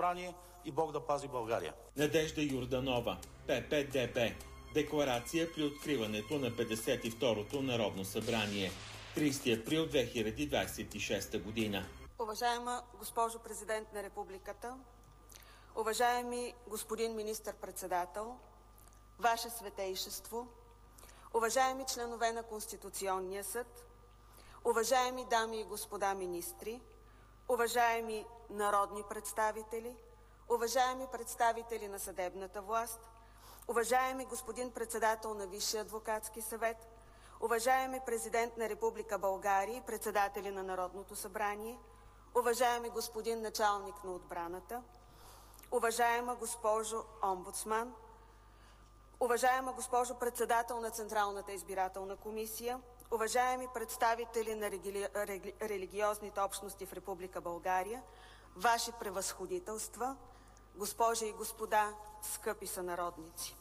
събрание и Бог да пази България. Надежда Йорданова, ППДБ. Декларация при откриването на 52-то Народно събрание. 30 април 2026 година. Уважаема госпожо Президент на Републиката, уважаеми господин Министър-председател, Ваше Светейшество, уважаеми членове на Конституционния съд, уважаеми дами и господа министри, уважаеми народни представители, уважаеми представители на съдебната власт, уважаеми господин председател на Висшия адвокатски съвет, уважаеми президент на Република България и председатели на Народното събрание, уважаеми господин началник на отбраната, уважаема госпожо омбудсман, уважаема госпожо председател на Централната избирателна комисия, уважаеми представители на религиозните общности в Република България, Ваши превъзходителства, госпожи и господа, скъпи сънародници!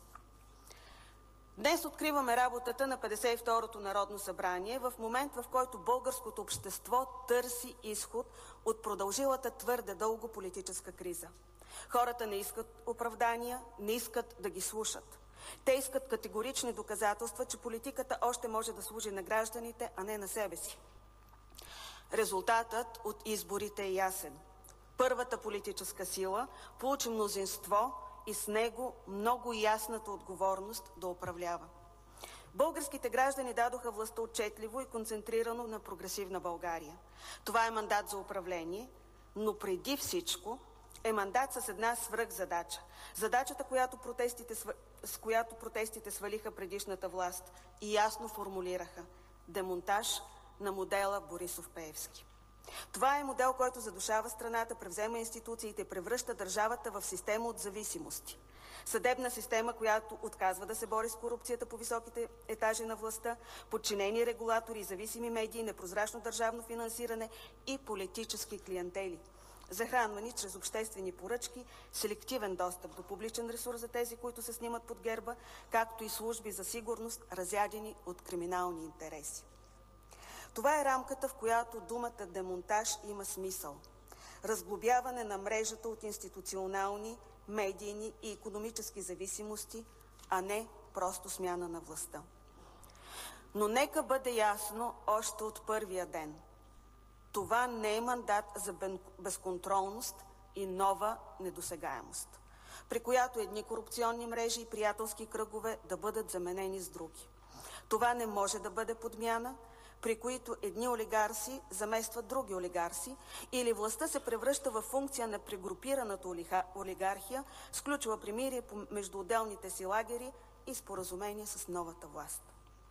Днес откриваме работата на 52-то Народно събрание в момент, в който българското общество търси изход от продължилата твърде дълго политическа криза. Хората не искат оправдания, не искат да ги слушат. Те искат категорични доказателства, че политиката още може да служи на гражданите, а не на себе си. Резултатът от изборите е ясен. Първата политическа сила получи мнозинство и с него много ясната отговорност да управлява. Българските граждани дадоха властта отчетливо и концентрирано на прогресивна България. Това е мандат за управление, но преди всичко е мандат с една свръхзадача. Задачата, с която протестите свалиха предишната власт и ясно формулираха – демонтаж на модела Борисов-Пеевски. Това е модел, който задушава страната, превзема институциите и превръща държавата в система от зависимости. Съдебна система, която отказва да се бори с корупцията по високите етажи на властта, подчинени регулатори, зависими медии, непрозрачно държавно финансиране и политически клиентели. Захранвани чрез обществени поръчки, селективен достъп до публичен ресурс за тези, които се снимат под герба, както и служби за сигурност, разядени от криминални интереси. Това е рамката, в която думата демонтаж има смисъл. Разглобяване на мрежата от институционални, медийни и икономически зависимости, а не просто смяна на властта. Но нека бъде ясно още от първия ден. Това не е мандат за безконтролност и нова недосегаемост, при която едни корупционни мрежи и приятелски кръгове да бъдат заменени с други. Това не може да бъде подмяна, при които едни олигарси заместват други олигарси или властта се превръща в функция на прегрупираната олигархия, сключва примирие между отделните си лагери и споразумение с новата власт.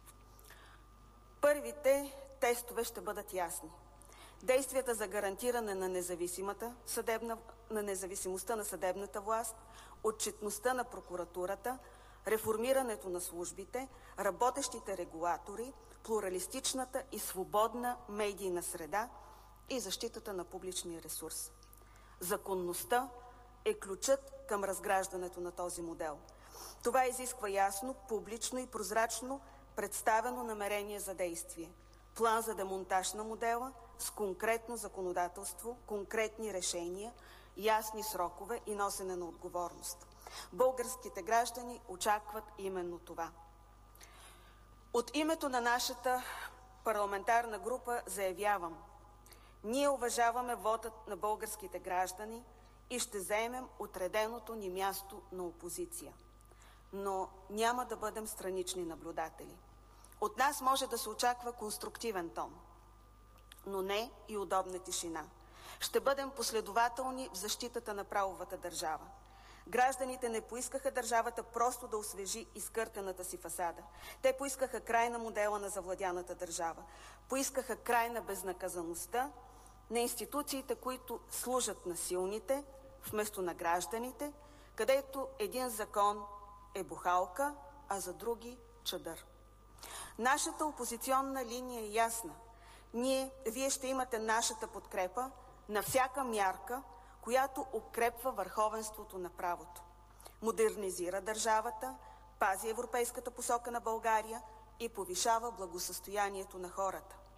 Първите тестове ще бъдат ясни. Действията за гарантиране на независимостта на съдебната власт, отчетността на прокуратурата, реформирането на службите, работещите регулатори, плуралистичната и свободна медийна среда и защитата на публичния ресурс. Законността е ключът към разграждането на този модел. Това изисква ясно, публично и прозрачно представено намерение за действие. План за демонтаж на модела с конкретно законодателство, конкретни решения, ясни срокове и носене на отговорност. Българските граждани очакват именно това. От името на нашата парламентарна група заявявам: ние уважаваме вотът на българските граждани и ще заемем отреденото ни място на опозиция. Но няма да бъдем странични наблюдатели. От нас може да се очаква конструктивен тон, но не и удобна тишина. Ще бъдем последователни в защитата на правовата държава. Гражданите не поискаха държавата просто да освежи изкъртената си фасада. Те поискаха край на модела на завладяната държава. Поискаха край на безнаказаността, на институциите, които служат на силните, вместо на гражданите, където един закон е бухалка, а за други чадър. Нашата опозиционна линия е ясна. Вие ще имате нашата подкрепа на всяка мярка, която укрепва върховенството на правото, модернизира държавата, пази европейската посока на България и повишава благосъстоянието на хората.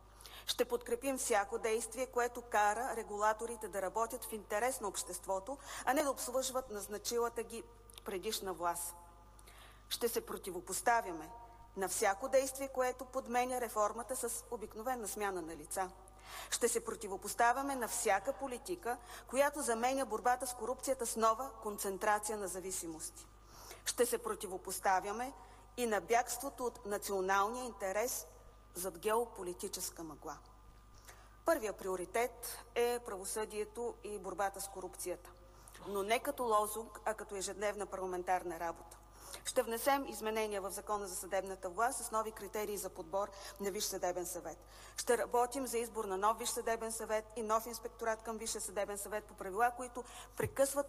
Ще подкрепим всяко действие, което кара регулаторите да работят в интерес на обществото, а не да обслужват назначилата ги предишна власт. Ще се противопоставяме на всяко действие, което подменя реформата с обикновена смяна на лица. Ще се противопоставяме на всяка политика, която заменя борбата с корупцията с нова концентрация на зависимости. Ще се противопоставяме и на бягството от националния интерес зад геополитическа мъгла. Първият приоритет е правосъдието и борбата с корупцията, но не като лозунг, а като ежедневна парламентарна работа. Ще внесем изменения в Закона за съдебната власт с нови критерии за подбор на Висш съдебен съвет. Ще работим за избор на нов Висш съдебен съвет и нов инспекторат към Висшия съдебен съвет по правила, които прекъсват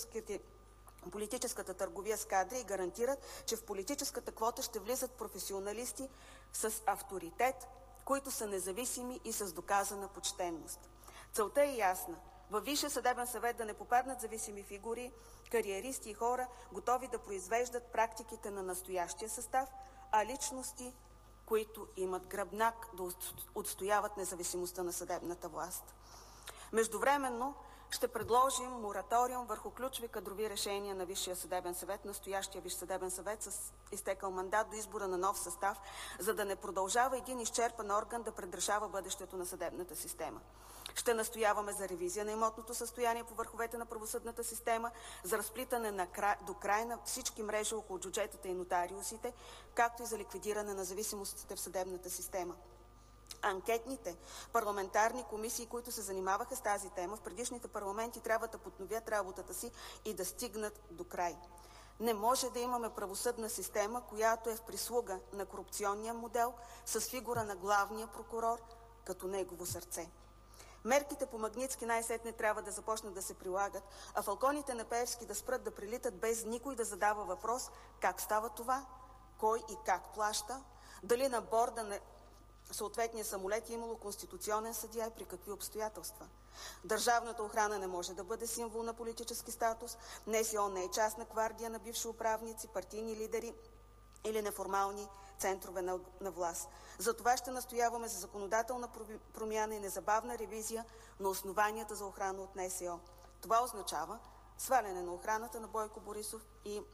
политическата търговия с кадри и гарантират, че в политическата квота ще влизат професионалисти с авторитет, които са независими и с доказана почтенност. Целта е ясна. Във Висшия съдебен съвет да не попаднат зависими фигури, кариеристи и хора, готови да произвеждат практиките на настоящия състав, а личности, които имат гръбнак да отстояват независимостта на съдебната власт. Междувременно ще предложим мораториум върху ключови кадрови решения на Висшия съдебен съвет, настоящия Висш съдебен съвет с изтекал мандат до избора на нов състав, за да не продължава един изчерпан орган да предрешава бъдещето на съдебната система. Ще настояваме за ревизия на имотното състояние по върховете на правосъдната система, за разплитане до край на всички мрежи около джуджетата и нотариусите, както и за ликвидиране на зависимостите в съдебната система. Анкетните парламентарни комисии, които се занимаваха с тази тема в предишните парламенти, трябва да подновят работата си и да стигнат до край. Не може да имаме правосъдна система, която е в прислуга на корупционния модел с фигура на главния прокурор като негово сърце. Мерките по Магнитски най-сетне трябва да започнат да се прилагат, а фалконите на Пеевски да спрат да прилитат без никой да задава въпрос как става това, кой и как плаща, дали на борда на съответния самолет е имало конституционен съдия и при какви обстоятелства. Държавната охрана не може да бъде символ на политически статус, НСО не е частна гвардия на бивши управници, партийни лидери или неформални центрове на власт. Затова ще настояваме за законодателна промяна и незабавна ревизия на основанията за охрана от НСО. Това означава сваляне на охраната на Бойко Борисов и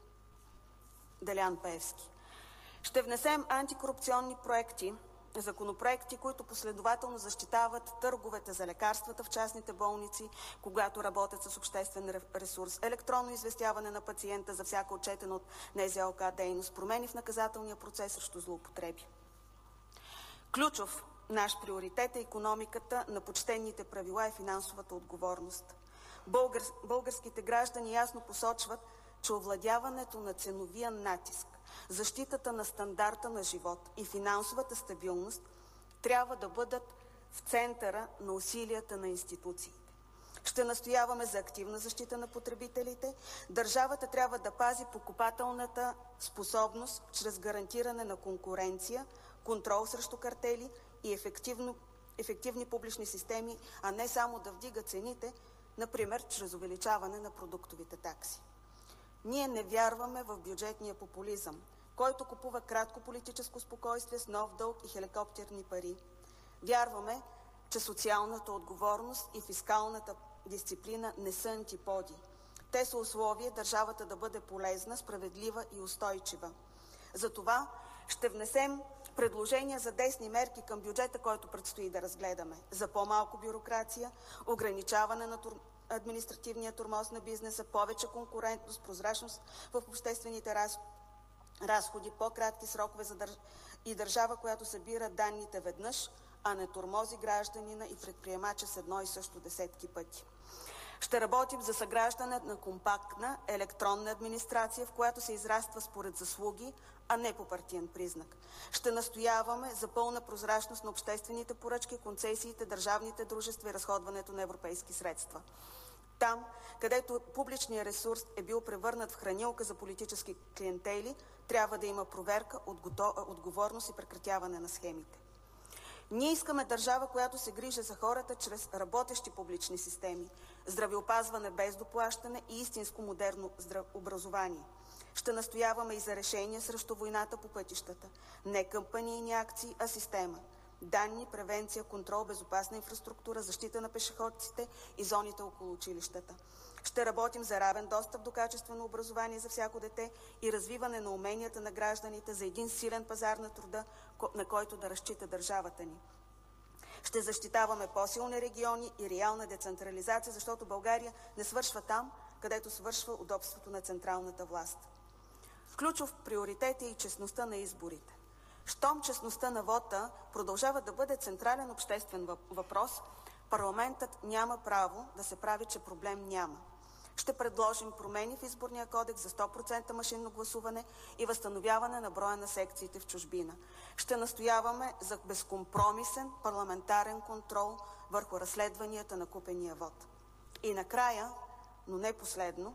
Делян Пеевски. Ще внесем антикорупционни законопроекти, които последователно защитават търговете за лекарствата в частните болници, когато работят с обществен ресурс, електронно известяване на пациента за всяка отчетена от НЗОК дейност, промени в наказателния процес срещу злоупотреби. Ключов наш приоритет е икономиката на почтените правила и финансовата отговорност. Българските граждани ясно посочват, че овладяването на ценовия натиск, защитата на стандарта на живот и финансовата стабилност трябва да бъдат в центъра на усилията на институциите. Ще настояваме за активна защита на потребителите. Държавата трябва да пази покупателната способност чрез гарантиране на конкуренция, контрол срещу картели и ефективни публични системи, а не само да вдига цените, например чрез увеличаване на продуктовите такси. Ние не вярваме в бюджетния популизъм, който купува кратко политическо спокойствие с нов дълг и хеликоптерни пари. Вярваме, че социалната отговорност и фискалната дисциплина не са антиподи. Те са условия държавата да бъде полезна, справедлива и устойчива. Затова ще внесем предложения за десни мерки към бюджета, който предстои да разгледаме. За по-малко бюрокрация, ограничаване на административния тормоз на бизнеса, повече конкурентност, прозрачност в обществените разходи, по-кратки срокове и държава, която събира данните веднъж, а не тормози гражданина и предприемача с едно и също десетки пъти. Ще работим за съграждане на компактна електронна администрация, в която се израства според заслуги, а не по партиен признак. Ще настояваме за пълна прозрачност на обществените поръчки, концесиите, държавните дружества и разходването на европейски средства. Там, където публичният ресурс е бил превърнат в хранилка за политически клиентели, трябва да има проверка, отговорност и прекратяване на схемите. Ние искаме държава, която се грижи за хората чрез работещи публични системи, здравеопазване без доплащане и истинско модерно образование. Ще настояваме и за решение срещу войната по пътищата. Не кампанийни акции, а система. данни, превенция, контрол, безопасна инфраструктура, защита на пешеходците и зоните около училищата. Ще работим за равен достъп до качествено образование за всяко дете и развиване на уменията на гражданите за един силен пазар на труда, на който да разчита държавата ни. Ще защитаваме по-силни региони и реална децентрализация, защото България не свършва там, където свършва удобството на централната власт. Ключов приоритет е и честността на изборите. Щом честността на вота продължава да бъде централен обществен въпрос, парламентът няма право да се прави, че проблем няма. Ще предложим промени в изборния кодекс за 100% машинно гласуване и възстановяване на броя на секциите в чужбина. Ще настояваме за безкомпромисен парламентарен контрол върху разследванията на купения вод. И накрая, но не последно,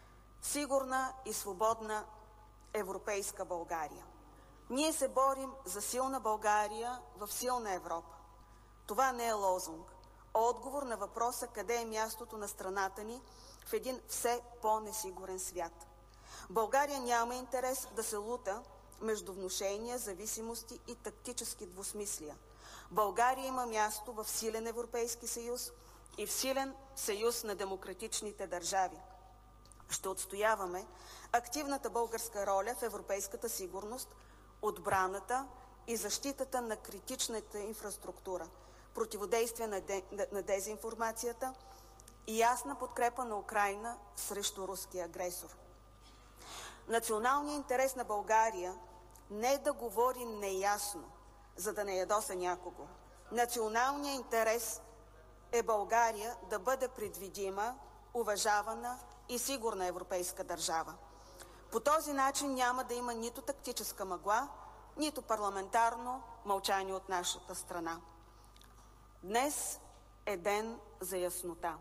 сигурна и свободна европейска България. Ние се борим за силна България в силна Европа. Това не е лозунг, а отговор на въпроса къде е мястото на страната ни в един все по-несигурен свят. България няма интерес да се лута между внушения, зависимости и тактически двусмислия. България има място в силен Европейски съюз и в силен съюз на демократичните държави. Ще отстояваме активната българска роля в европейската сигурност, отбраната и защитата на критичната инфраструктура, противодействие на дезинформацията и ясна подкрепа на Украйна срещу руския агресор. Националният интерес на България не е да говори неясно, за да не ядоса някого. Националният интерес е България да бъде предвидима, уважавана и сигурна европейска държава. По този начин няма да има нито тактическа мъгла, нито парламентарно мълчание от нашата страна. Днес е ден за яснота.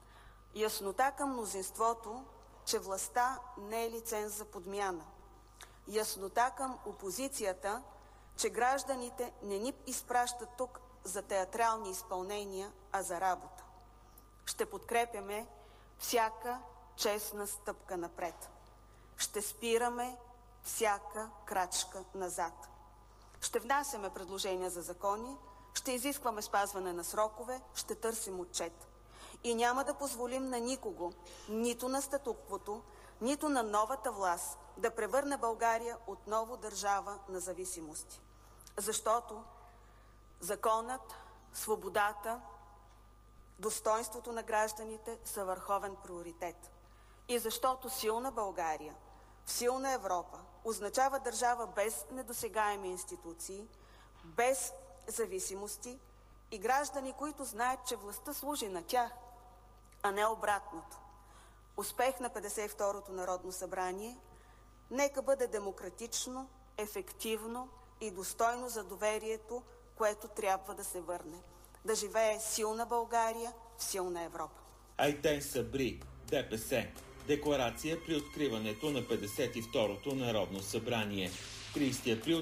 Яснота към мнозинството, че властта не е лиценз за подмяна. Яснота към опозицията, че гражданите не ни изпращат тук за театрални изпълнения, а за работа. Ще подкрепяме всяка честна стъпка напред. Ще спираме всяка крачка назад. Ще внасяме предложения за закони, ще изискваме спазване на срокове, ще търсим отчет. И няма да позволим на никого, нито на статуквото, нито на новата власт, да превърне България отново държава на зависимости. Защото законът, свободата, достоинството на гражданите са върховен приоритет. И защото силна България, в силна Европа означава държава без недосегаеми институции, без зависимости и граждани, които знаят, че властта служи на тях, а не обратното. Успех на 52-то Народно събрание нека бъде демократично, ефективно и достойно за доверието, което трябва да се върне. Да живее силна България в силна Европа. Айтен Сабри, ДПС. Декларация при откриването на 52-то Народно събрание. 30 април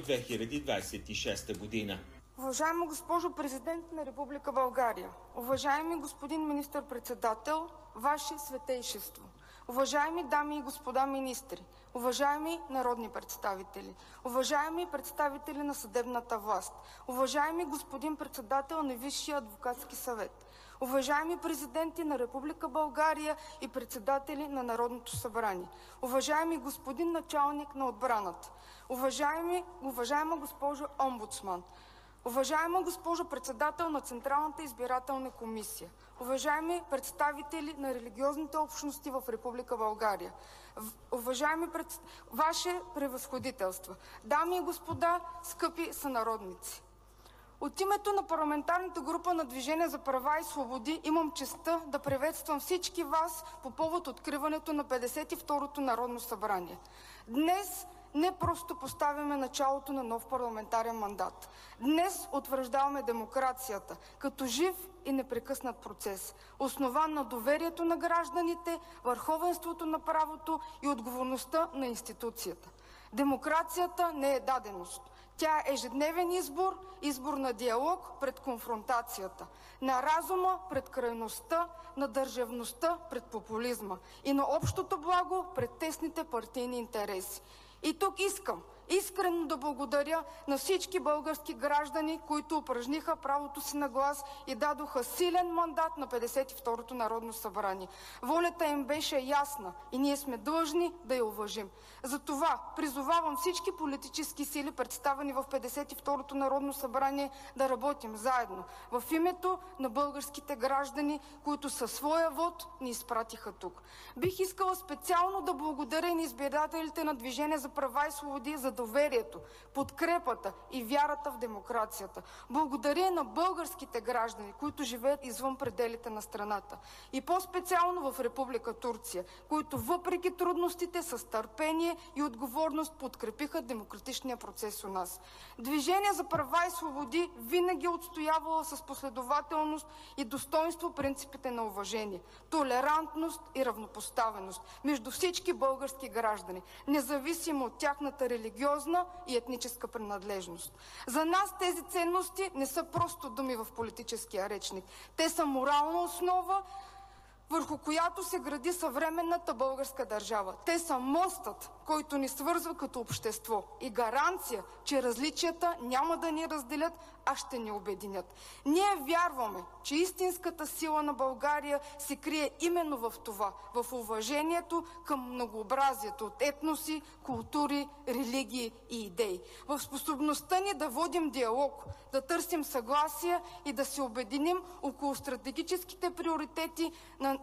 2026 година. Уважаема госпожо Президент на Република България, уважаеми господин министър-председател, Ваше Светейшество, уважаеми дами и господа министри, уважаеми народни представители, уважаеми представители на съдебната власт, уважаеми господин председател на Висшия адвокатски съвет, уважаеми президенти на Република България и председатели на Народното събрание, уважаеми господин началник на отбраната, уважаема госпожо омбудсман, уважаема госпожо председател на Централната избирателна комисия, уважаеми представители на религиозните общности в Република България, уважаеми Ваше превъзходителство, дами и господа, скъпи сънародници! От името на парламентарната група на Движение за права и свободи имам честта да приветствам всички вас по повод откриването на 52-то Народно събрание. Днес не просто поставяме началото на нов парламентарен мандат. Днес утвърждаваме демокрацията като жив и непрекъснат процес, основан на доверието на гражданите, върховенството на правото и отговорността на институцията. Демокрацията не е даденост. Тя е ежедневен избор, избор на диалог пред конфронтацията, на разума пред крайността, на държавността пред популизма и на общото благо пред тесните партийни интереси. И тук искам искрено да благодаря на всички български граждани, които упражниха правото си на глас и дадоха силен мандат на 52-то Народно събрание. Волята им беше ясна и ние сме длъжни да я уважим. Затова призовавам всички политически сили, представени в 52-то Народно събрание, да работим заедно в името на българските граждани, които със своя вод ни изпратиха тук. Бих искала специално да благодаря и на избирателите на Движение за права и свободи за доверието, подкрепата и вярата в демокрацията. Благодаря на българските граждани, които живеят извън пределите на страната. И по-специално в Република Турция, които въпреки трудностите с търпение и отговорност подкрепиха демократичния процес у нас. Движение за права и свободи винаги е отстоявало с последователност и достоинство принципите на уважение, толерантност и равнопоставеност между всички български граждани, независимо от тяхната религиозна и етническа принадлежност. За нас тези ценности не са просто думи в политическия речник. Те са морална основа, върху която се гради съвременната българска държава. Те са мостът, който ни свързва като общество и гаранция, че различията няма да ни разделят, а ще ни обединят. Ние вярваме, че истинската сила на България се крие именно в това, в уважението към многообразието от етноси, култури, религии и идеи. В способността ни да водим диалог, да търсим съгласие и да се обединим около стратегическите приоритети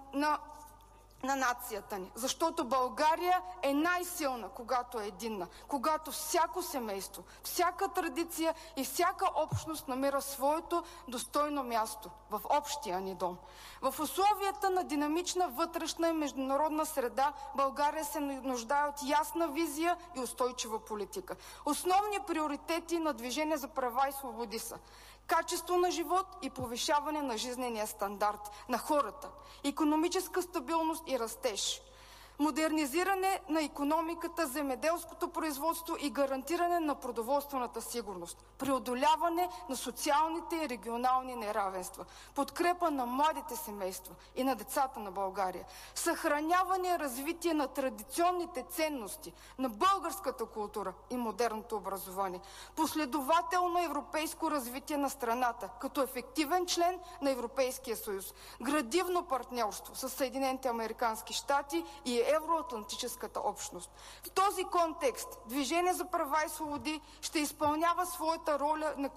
на нацията ни. Защото България е най-силна, когато е единна, когато всяко семейство, всяка традиция и всяка общност намира своето достойно място в общия ни дом. В условията на динамична вътрешна и международна среда България се нуждае от ясна визия и устойчива политика. Основни приоритети на Движение за права и свободи са качество на живот и повишаване на жизнения стандарт на хората, икономическа стабилност и растеж, модернизиране на икономиката, земеделското производство и гарантиране на продоволствената сигурност, преодоляване на социалните и регионални неравенства, подкрепа на младите семейства и на децата на България, съхраняване и развитие на традиционните ценности, на българската култура и модерното образование, последователно европейско развитие на страната като ефективен член на Европейския съюз, градивно партньорство с Съединените американски щати и евроатлантическата общност. В този контекст Движение за права и свободи ще изпълнява своята роля на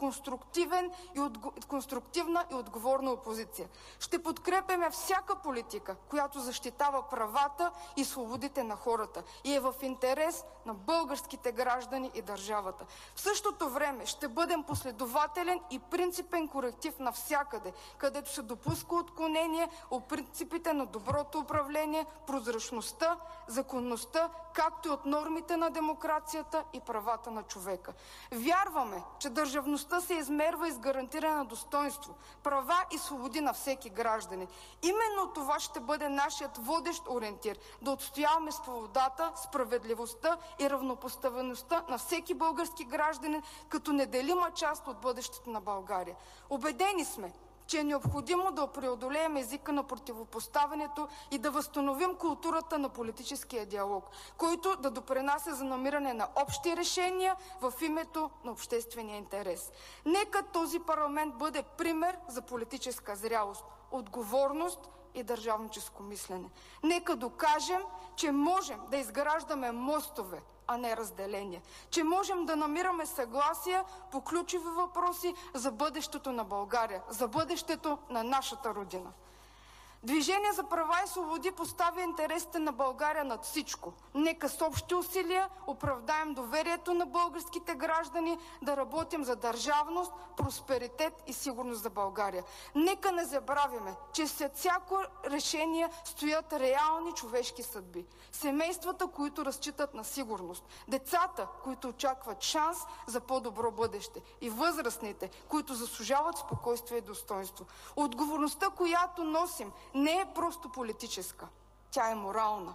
конструктивна и отговорна опозиция. Ще подкрепяме всяка политика, която защитава правата и свободите на хората и е в интерес на българските граждани и държавата. В същото време ще бъдем последователен и принципен коректив навсякъде, където се допуска отклонение от принципите на доброто управление, прозрачността, законността, както и от нормите на демокрацията и правата на човека. Вярваме, че държавността се измерва и с гарантиране на достоинство, права и свободи на всеки гражданин. Именно това ще бъде нашият водещ ориентир – да отстояваме свободата, справедливостта и равнопоставеността на всеки български гражданин като неделима част от бъдещето на България. Убедени сме, че е необходимо да преодолеем езика на противопоставянето и да възстановим културата на политическия диалог, който да допринася за намиране на общи решения в името на обществения интерес. Нека този парламент бъде пример за политическа зрялост, отговорност и държавническо мислене. Нека докажем, че можем да изграждаме мостове, а не разделение. Че можем да намираме съгласие по ключови въпроси за бъдещето на България, за бъдещето на нашата родина. Движение за права и свободи поставя интересите на България над всичко. Нека с общи усилия оправдаем доверието на българските граждани да работим за държавност, просперитет и сигурност за България. Нека не забравяме, че след всяко решение стоят реални човешки съдби. Семействата, които разчитат на сигурност. Децата, които очакват шанс за по-добро бъдеще. И възрастните, които заслужават спокойствие и достоинство. Отговорността, която носим, не е просто политическа. Тя е морална.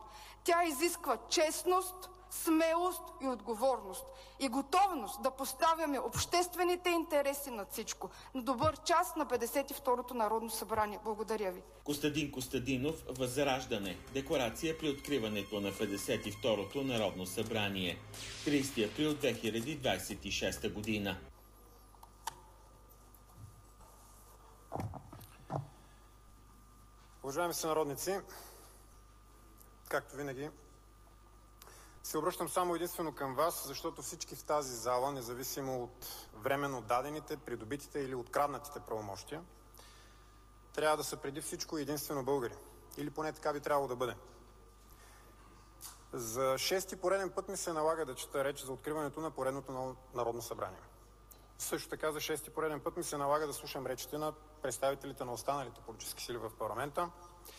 Тя изисква честност, смелост и отговорност и готовност да поставяме обществените интереси над всичко. На добър час на 52-то Народно събрание. Благодаря ви. Костадин Костадинов, Възраждане. Декларация при откриването на 52-то Народно събрание. 30 април 2026 година. Уважаеми сънародници, както винаги, се обръщам само единствено към вас, защото всички в тази зала, независимо от временно дадените, придобитите или откраднатите правомощия, трябва да са преди всичко единствено българи. Или поне така би трябвало да бъде. За шести пореден път ми се налага да чета реч за откриването на поредното Народно събрание. Също така за шести пореден път ми се налага да слушам речите на представителите на останалите политически сили в парламента.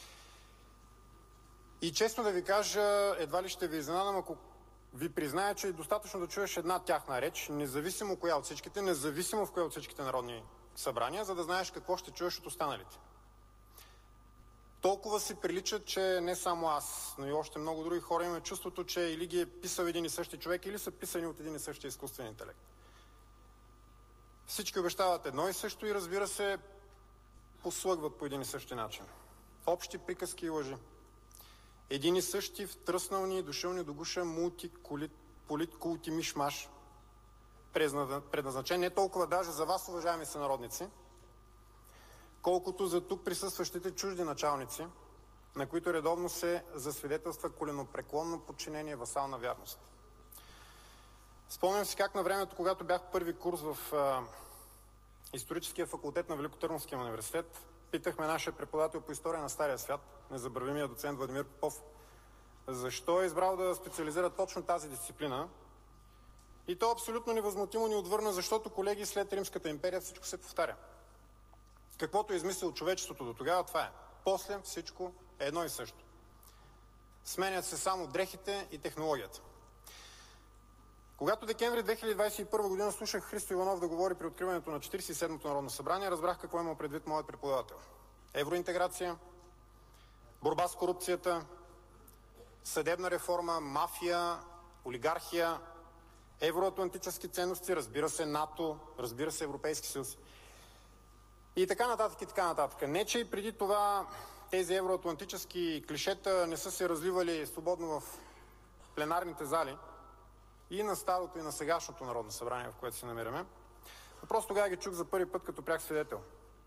И честно да ви кажа, едва ли ще ви изненадам, ако ви призная, че е достатъчно да чуеш една тяхна реч, независимо коя от всичките, независимо в коя от всичките народни събрания, за да знаеш какво ще чуеш от останалите. Толкова си приличат, че не само аз, но и още много други хора имаме чувството, че или ги е писал един и същи човек, или са писани от един и същи изкуствен интелект. Всички обещават едно и също и, разбира се, послъгват по един и същи начин. Общи приказки и лъжи. Един и същи втръснални и дошълни до гуша политкулти мишмаш, предназначен не толкова даже за вас, уважаеми сънародници, колкото за тук присъстващите чужди началници, на които редовно се засвидетелства коленопреклонно подчинение, васална вярност. Спомням си как на времето, когато бях първи курс в историческия факултет на Великотърновския университет, питахме нашия преподавател по история на Стария свят, незабравимия доцент Владимир Попов, защо е избрал да специализира точно тази дисциплина. И то абсолютно невъзмутимо ни отвърна, защото, колеги, след Римската империя всичко се повтаря. Каквото е измислил човечеството до тогава, това е. После всичко е едно и също. Сменят се само дрехите и технологията. Когато декември 2021 година слушах Христо Иванов да говори при откриването на 47-то Народно събрание, разбрах какво има предвид моят преподавател. Евроинтеграция, борба с корупцията, съдебна реформа, мафия, олигархия, евроатлантически ценности, разбира се НАТО, разбира се Европейски съюз. И така нататък, и така нататък. Не, че и преди това тези евроатлантически клишета не са се развивали свободно в пленарните зали и на старото, и на сегашното Народно събрание, в което се намираме. Но просто тогава ги чух за първи път като пряк свидетел.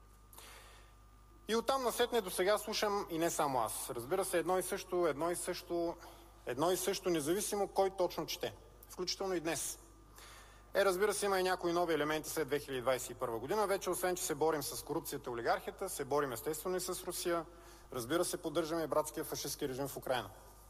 И оттам насетне до сега слушам и не само аз. Разбира се, едно и също, независимо кой точно чете. Включително и днес. Разбира се, има и някои нови елементи след 2021 година. Вече, освен че се борим с корупцията и олигархията, се борим естествено и с Русия. Разбира се, поддържаме и братския фашистски режим в Украйна.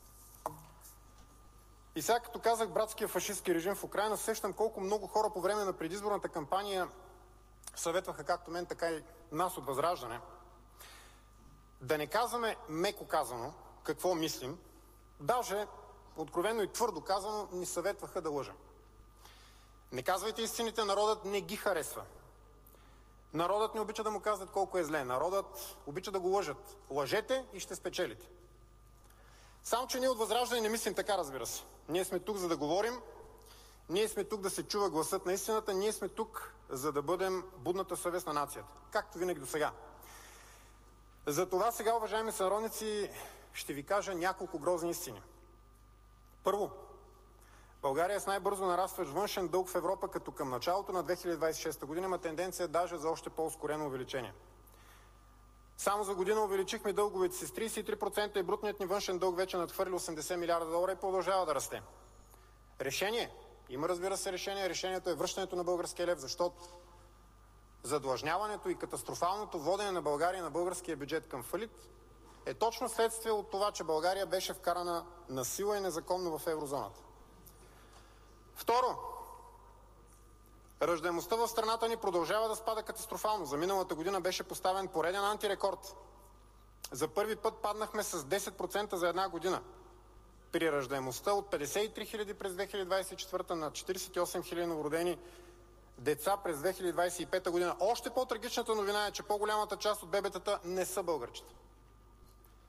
И сега, като казах братския фашистски режим в Украйна, сещам колко много хора по време на предизборната кампания съветваха както мен, така и нас от Възраждане да не казваме меко казано какво мислим, даже откровено и твърдо казано ни съветваха да лъжем. Не казвайте истините, народът не ги харесва. Народът не обича да му казват колко е зле. Народът обича да го лъжат. Лъжете и ще спечелите. Само че ние от Възраждане не мислим така, разбира се. Ние сме тук, за да говорим. Ние сме тук да се чува гласът на истината. Ние сме тук, за да бъдем будната съвест на нацията. Както винаги до сега. Затова сега, уважаеми сънародници, ще ви кажа няколко грозни истини. Първо, България с най-бързо нарастващ външен дълг в Европа, като към началото на 2026 година има тенденция даже за още по-ускорено увеличение. Само за година увеличихме дълговете си с 33% и брутният ни външен дълг вече надхвърли 80 милиарда долара и продължава да расте. Решение? Има, разбира се, решение. Решението е връщането на българския лев, защото задлъжняването и катастрофалното водене на България и на българския бюджет към фалит е точно следствие от това, че България беше вкарана насила и незаконно в еврозоната. Второ, раждаемостта в страната ни продължава да спада катастрофално. За миналата година беше поставен пореден антирекорд. За първи път паднахме с 10% за една година. При раждаемостта от 53 хиляди през 2024 на 48 хиляди новородени деца през 2025 година. Още по-трагичната новина е, че по-голямата част от бебетата не са българчета.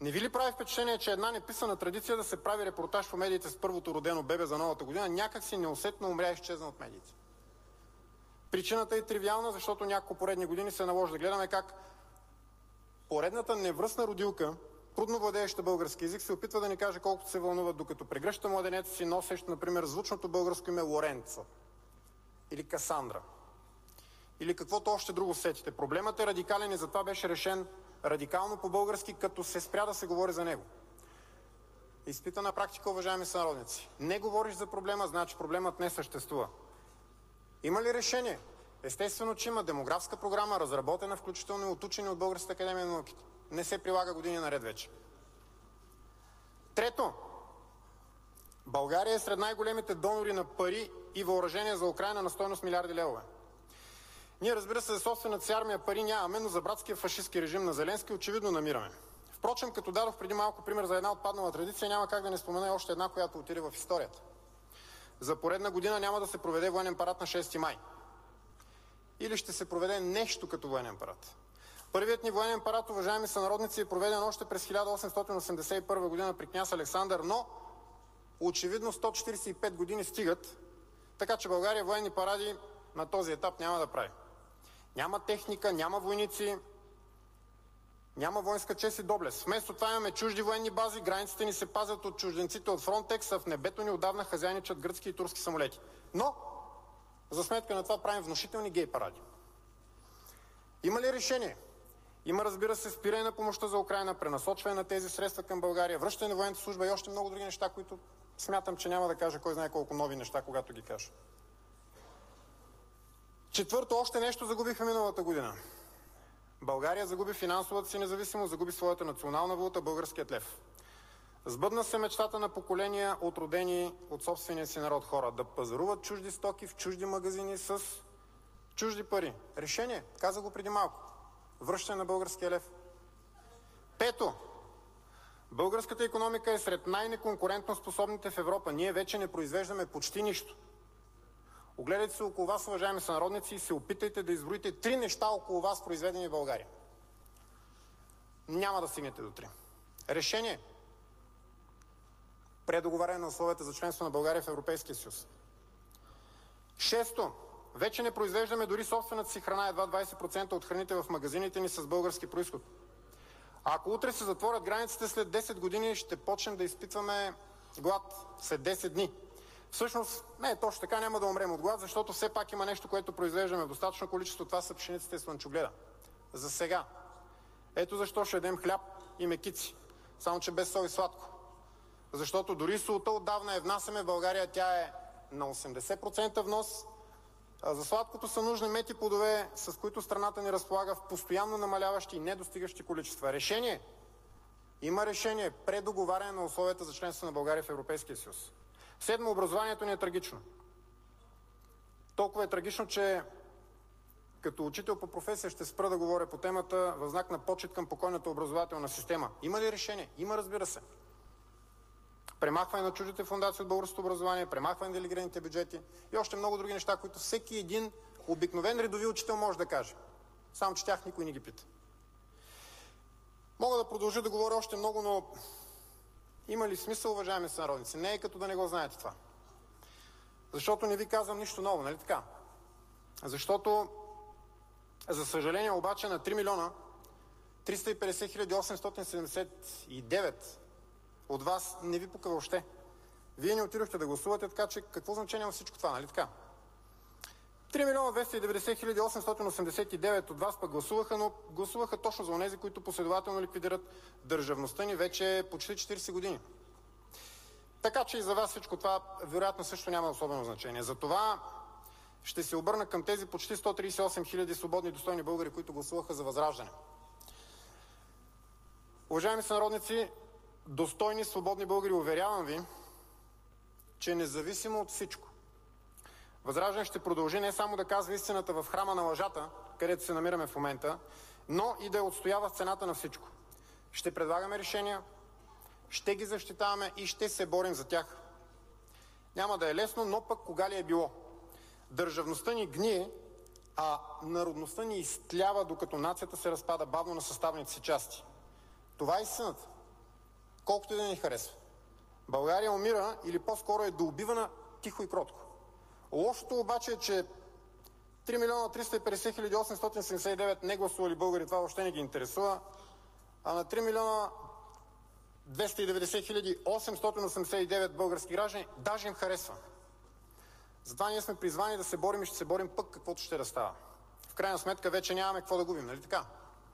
Не ви ли прави впечатление, че една неписана традиция да се прави репортаж по медиите с първото родено бебе за новата година някак си неусетно умря и изчезна от медиите? Причината е тривиална, защото няколко поредни години се наложи да гледаме как поредната невръстна родилка, трудно владееща български език, се опитва да ни каже колкото се вълнуват, докато прегръща младенеца си, носещ, например, звучното българско име Лоренцо или Касандра или каквото още друго сетите. Проблемът е радикален и затова беше решен радикално по-български, като се спря да се говори за него. Изпитана практика, уважаеми сънародници. Не говориш за проблема, значи проблемът не съществува. Има ли решение? Естествено, че има демографска програма, разработена включително и от учени от Българската академия на науките. Не се прилага години наред вече. Трето, България е сред най-големите донори на пари и въоръжения за Украйна на стойност милиарди левове. Ние, разбира се, за собствената си армия пари нямаме, но за братския фашистски режим на Зеленски очевидно намираме. Впрочем, като дадох преди малко пример за една отпаднала традиция, няма как да не спомена и още една, която отиде в историята. За поредна година няма да се проведе военен парад на 6 май. Или ще се проведе нещо като военен парад. Първият ни военен парад, уважаеми сънародници, е проведен още през 1881 година при княз Александър, но очевидно 145 години стигат, така че България военни паради на този етап няма да прави. Няма техника, няма войници, няма воинска чест и доблест. Вместо това имаме чужди военни бази, границите ни се пазят от чужденците от Фронтекс, а в небето ни отдавна хазяйничат гръцки и турски самолети. Но за сметка на това правим внушителни гей паради. Има ли решение? Има, разбира се, спиране на помощта за Украйна, пренасочване на тези средства към България, връщане на военната служба и още много други неща, които смятам, че няма да кажа кой знае колко нови неща, когато ги кажа. Четвърто, още нещо загубихме миналата година. България загуби финансовата си независимост, загуби своята национална валута, българският лев. Сбъдна се мечтата на поколения, отродени от собствения си народ хора, да пазаруват чужди стоки в чужди магазини с чужди пари. Решение, каза го преди малко. Връщане на българския лев. Пето, българската икономика е сред най-неконкурентно способните в Европа. Ние вече не произвеждаме почти нищо. Огледайте се около вас, уважаеми сънародници, и се опитайте да изброите 3 неща около вас, произведени в България. Няма да стигнете до 3. Решение. Предоговаряне на условията за членство на България в Европейския съюз. Шесто. Вече не произвеждаме дори собствената си храна, едва 20% от храните в магазините ни с български произход. Ако утре се затворят границите, след 10 години ще почнем да изпитваме глад. След 10 дни. Всъщност, не е точно така, няма да умрем от глад, защото все пак има нещо, което произвеждаме в достатъчно количество. Това са пшеницата и слънчогледа. За сега. Ето защо ще ядем хляб и мекици. Само че без сол и сладко. Защото дори солта отдавна внасяме в България, тя е на 80% внос. А за сладкото са нужни мети плодове, с които страната ни разполага в постоянно намаляващи и недостигащи количества. Решение? Има решение. Предоговаряне на условията за членство на България в Европейския съюз. Седмо, образованието ни е трагично. Толкова е трагично, че като учител по професия ще спра да говоря по темата в знак на почит към покойната образователна система. Има ли решение? Има, разбира се. Премахване на чуждите фондации от българското образование, премахване на делегираните бюджети и още много други неща, които всеки един обикновен редови учител може да каже. Само че тях никой не ги пита. Мога да продължа да говоря още много, но има ли смисъл, уважаеми сънародници? Не е като да не го знаете това. Защото не ви казвам нищо ново, нали така? Защото, за съжаление обаче, на 3 милиона 350 879 от вас не ви пука въобще. Вие не отидохте да гласувате, така че какво значение има всичко това, нали така? 3 милиона 290 889 от вас пък гласуваха, но гласуваха точно за онези, които последователно ликвидират държавността ни вече почти 40 години. Така че и за вас всичко това вероятно също няма особено значение. Затова ще се обърна към тези почти 138 хиляди свободни и достойни българи, които гласуваха за Възраждане. Уважаеми сънародници, достойни, свободни българи, уверявам ви, че независимо от всичко, Възраждане ще продължи не само да казва истината в храма на лъжата, където се намираме в момента, но и да я отстоява в цената на всичко. Ще предлагаме решения, ще ги защитаваме и ще се борим за тях. Няма да е лесно, но пък кога ли е било? Държавността ни гние, а народността ни изтлява, докато нацията се разпада бавно на съставните си части. Това е истината. колкото и да ни харесва. България умира или по-скоро е доубивана тихо и кротко. Лошото обаче е, че 3 милиона 350 хиляди 879 не гласували българи, това въобще не ги интересува, а на 3 милиона 290 хиляди 889 български граждани даже им харесва. Затова ние сме призвани да се борим и ще се борим пък каквото ще да става. В крайна сметка вече нямаме какво да губим, нали така?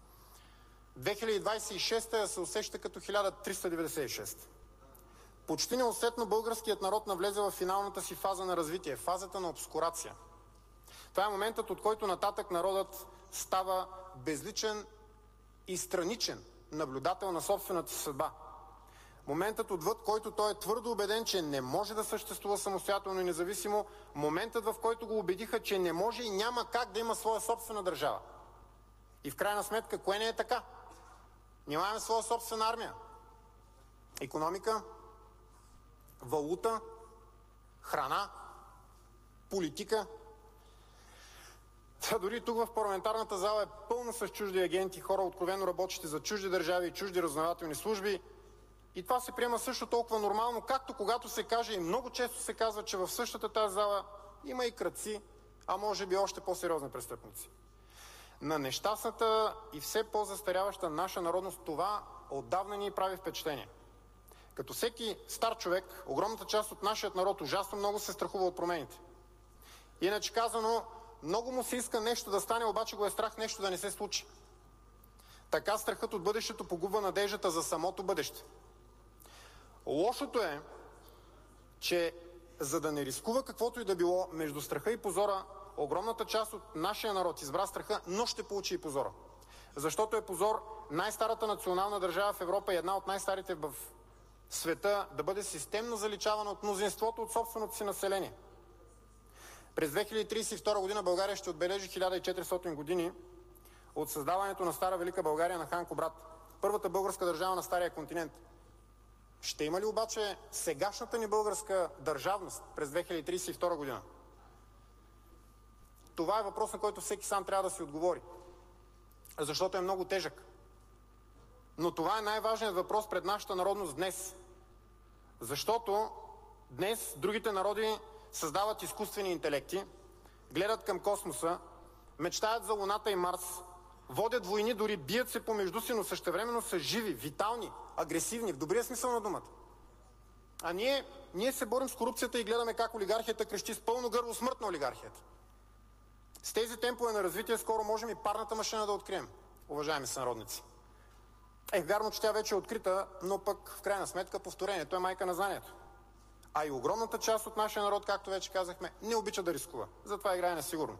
2026 се усеща като 1396. Почти неусетно българският народ навлезе в финалната си фаза на развитие, фазата на обскурация. Това е моментът, от който нататък народът става безличен и страничен наблюдател на собствената си съдба. Моментът, отвъд който той е твърдо убеден, че не може да съществува самостоятелно и независимо. Моментът, в който го убедиха, че не може и няма как да има своя собствена държава. И в крайна сметка, кое не е така? Нямаме своя собствена армия, икономика, валута, храна, политика. Дори тук в парламентарната зала е пълно с чужди агенти, хора откровено работещи за чужди държави и чужди разузнавателни служби. И това се приема също толкова нормално, както когато се каже, и много често се казва, че в същата тази зала има и крадци, а може би още по-сериозни престъпници. На нещастната и все по-застаряваща наша народност това отдавна ни прави впечатление. Като всеки стар човек, огромната част от нашия народ ужасно много се страхува от промените. Иначе казано, много му се иска нещо да стане, обаче го е страх нещо да не се случи. Така страхът от бъдещето погубва надеждата за самото бъдеще. Лошото е, че за да не рискува каквото и да било между страха и позора, огромната част от нашия народ избра страха, но ще получи и позора. Защото е позор най-старата национална държава в Европа и една от най-старите в света да бъде системно заличавана от мнозинството от собственото си население. През 2032 година България ще отбележи 1400 години от създаването на Стара Велика България на хан Кубрат, първата българска държава на Стария континент. Ще има ли обаче сегашната ни българска държавност през 2032 година? Това е въпрос, на който всеки сам трябва да си отговори, защото е много тежък. Но това е най-важният въпрос пред нашата народност днес. Защото днес другите народи създават изкуствени интелекти, гледат към космоса, мечтаят за Луната и Марс, водят войни, дори бият се помежду си, но същевременно са живи, витални, агресивни, в добрия смисъл на думата. А ние се борим с корупцията и гледаме как олигархията крещи с пълно гърло смърт на олигархията. С тези темпове на развитие скоро можем и парната машина да открием, уважаеми сънародници. Вярно, че тя вече е открита, но пък в крайна сметка повторението е майка на знанието. А и огромната част от нашия народ, както вече казахме, не обича да рискува. Затова играе несигурно.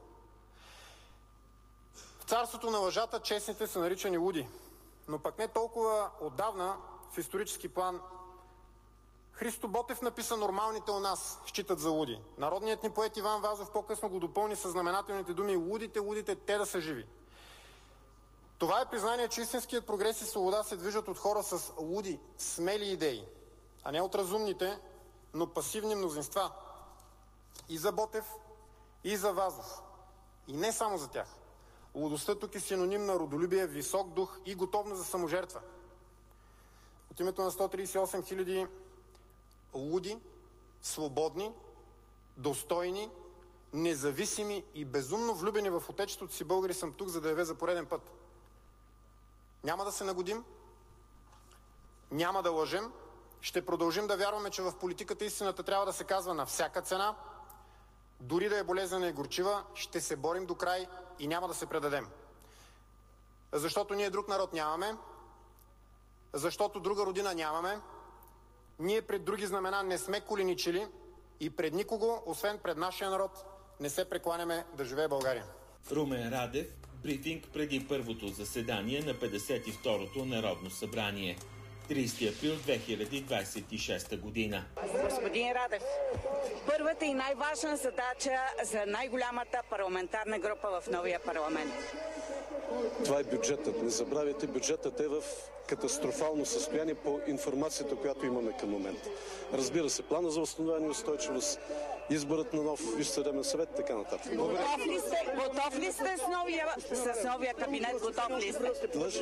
В царството на лъжата честните са наричани луди. Но пък не толкова отдавна, в исторически план, Христо Ботев написа нормалните у нас считат за луди. Народният ни поет Иван Вазов по-късно го допълни със знаменателните думи лудите, те да са живи. Това е признание, че истинският прогрес и свобода се движат от хора с луди, смели идеи, а не от разумните, но пасивни мнозинства. И за Ботев, и за Вазов. И не само за тях. Лудостта тук е синоним на родолюбие, висок дух и готовност за саможертва. От името на 138 хиляди луди, свободни, достойни, независими и безумно влюбени в отечеството си българи съм тук, за да явя за пореден път. Няма да се нагодим, няма да лъжем, ще продължим да вярваме, че в политиката истината трябва да се казва на всяка цена, дори да е болезнена и горчива, ще се борим до край и няма да се предадем. Защото ние друг народ нямаме, защото друга родина нямаме, ние пред други знамена не сме коленичили и пред никого, освен пред нашия народ, не се прекланяме. Да живее България! Румен Радев, брифинг преди първото заседание на 52-то Народно събрание. 30 април 2026 година. Господин Радев, първата и най-важна задача за най-голямата парламентарна група в новия парламент. Това е бюджетът. Не забравяйте, бюджетът е в катастрофално състояние по информацията, която имаме към момента. Разбира се, плана за възстановяване и устойчивост, изборът на нов Висш съдебен съвет и така нататък. Готов ли сте с новия кабинет? Готов ли сте?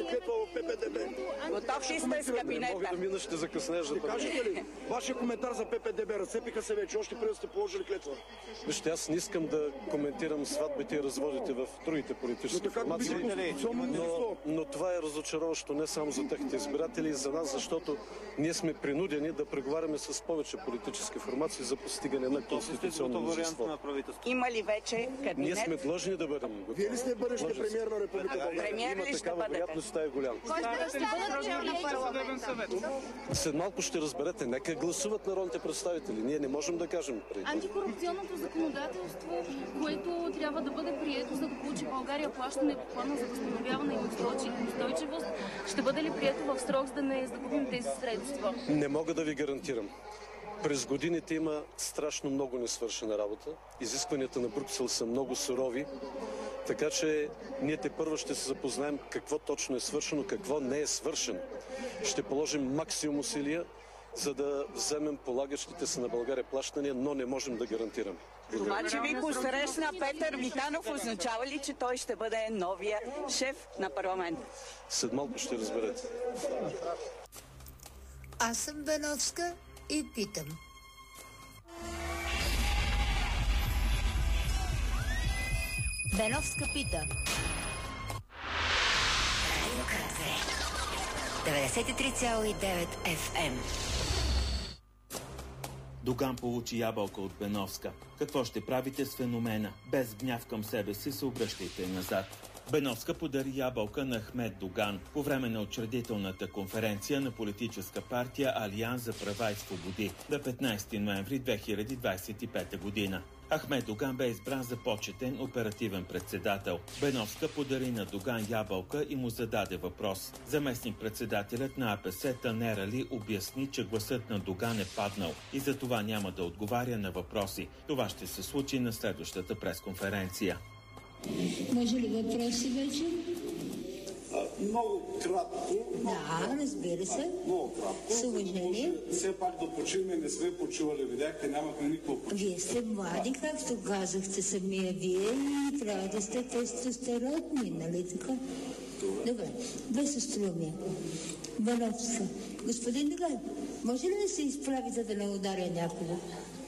Готов ли сте с кабинета? Мога да мина, ще закъснеш да кажете ли вашия коментар за ППДБ? Разцепиха се вече, още преди да сте положили клетва. Вижте, аз не искам да коментирам сватбите и разводите в другите политически формации, но това е разочароващо не само за техните избиратели и за нас, защото ние сме принудени да преговаряме с повече политически формации за постигане на конституционно мнозинство. Има ли вече кабинет? Ние сме длъжни да бъдем готови. Вие ли сте бъдещ премиер на Република България? Премиер ли ще бъдете? Вероятността е голяма. След малко ще разберете. Нека гласуват народните представители. Ние не можем да кажем преди. Антикорупционното законодателство, което трябва да бъде прието, за да получи България плащане по плана за възстановяване и устойчивост, ще бъде ли прието в срок, за да не загубим тези средства? Не мога да ви гарантирам. През годините има страшно много несвършена работа. Изискванията на Брюксел са много сурови, така че ние тепърва ще се запознаем какво точно е свършено, какво не е свършено. Ще положим максимум усилия, за да вземем полагащите се на България плащания, но не можем да гарантираме. Това, че ви посрещна Петър Витанов, означава ли, че той ще бъде новия шеф на парламент? След малко ще разберете. Аз съм Беновска и питам. Беновска пита. Радио Катве. 93,9 FM. Доган получи ябълка от Беновска. Какво ще правите с феномена? Без гняв към себе си се обръщайте назад. Беновска подари ябълка на Ахмед Доган по време на учредителната конференция на политическа партия Алианс за права и свободи на 15 ноември 2025 година. Ахмед Доган бе избран за почетен оперативен председател. Беновска подари на Доган ябълка и му зададе въпрос. Заместник-председателят на АПС Танер Али обясни, че гласът на Доган е паднал и за това няма да отговаря на въпроси. Това ще се случи на следващата пресконференция. Може ли въпроси вече? Много кратко. Да, разбира се. Много кратко. С уважение. Все пак да почиваме, не сме почивали. Видяхте, нямахме никакво почиване. Вие сте млади, както казахте самия вие, и трябва да сте тестостеронни, нали така? Добре, без остроумие. Беновска. Господин Доган, може ли да се изправите да не ударя някого?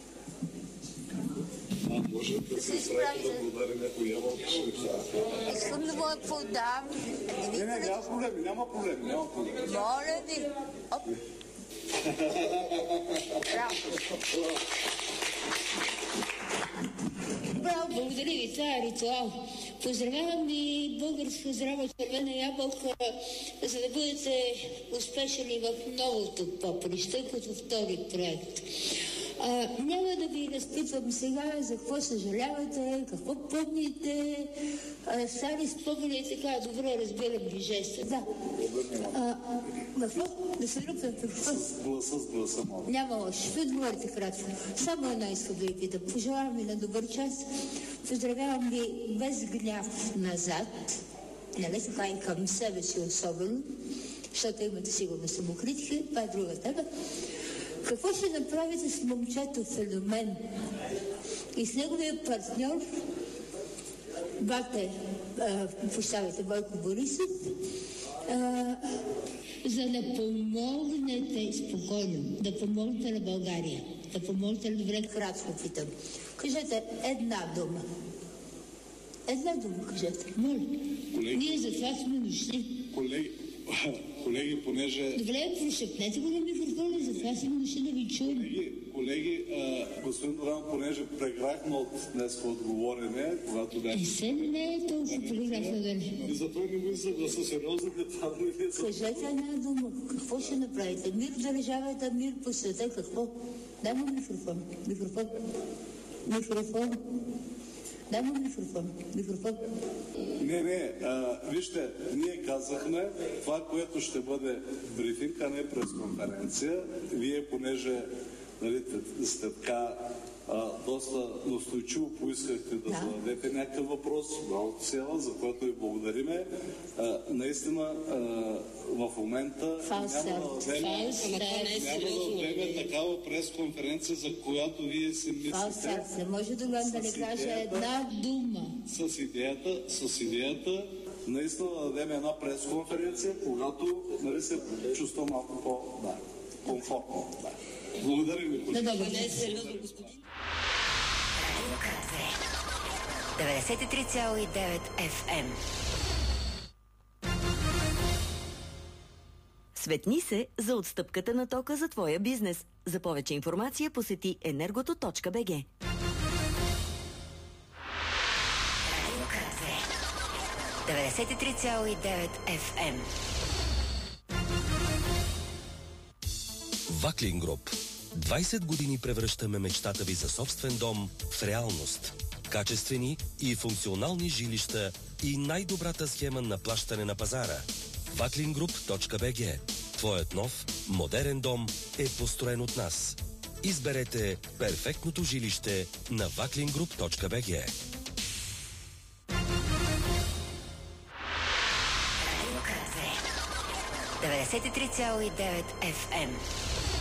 Може да се изправите да удари някой ябълка. Искам да му я подам. Няма проблеми, няма проблеми. Моля ви. Оп. Браво, благодаря ви, това е ритуал. Поздравявам ви българска здрава червена ябълка, за да бъдете успешни в новото поприще, като втори проект. Няма да ви разпитвам сега за какво съжалявате, какво помните, стари спомени и така, добре разбирам ви жеста. Да. Какво? Да се ръпнете? С гласа, мога. Няма лошо. Ще отговорите кратко. Само една искам да ви питам. Пожелавам ви на добър час. Поздравявам ви без гняв назад. Нали така и към себе си особено, защото имате сигурно самокритика. Това е друга тема. Какво ще направите с момчето Феномен и с неговия партньор, Бойко Борисов, за да помогнете спокойно, да помогнете на България, да помогнете на добре, кратко питам. Кажете една дума. Една дума кажете. Моля. Ние за това сме дошли. Колеги, понеже... Добре, прошепнете го на микрофона, затова си му дошли да ви чуем. Колеги, господин Доган, понеже преграхна от днес отговорене, когато бяхме... Не е толкова преграхна да не. И затова не мисля да са сериозни това да не са... Кажете една дума. Какво ще направите? Мир в държавата, мир по света, какво? Дай му микрофон. Микрофон. Дай му микрофон. Не, вижте, ние казахме това, което ще бъде брифинг, а не пресконференция. Вие, понеже нали, сте така доста настойчиво поискахте да зададете някакъв въпрос, браво села, за което ви благодариме. Наистина в момента няма да дадем такава пресконференция, за която вие си мислите. Не може да не кажа една дума. С идеята наистина да дадем една пресконференция, когато, нали, се чувства малко по-комфортно. Благодаря ви. Радио К2 93,9 FM. Светни се за отстъпката на тока за твоя бизнес. За повече информация посети energoto.bg. Радио К2 93,9 FM. Ваклин Груп. 20 години превръщаме мечтата ви за собствен дом в реалност. Качествени и функционални жилища и най-добрата схема на плащане на пазара. Vaklingroup.bg. Твоят нов, модерен дом е построен от нас. Изберете перфектното жилище на Vaklingroup.bg. 93,9 FM.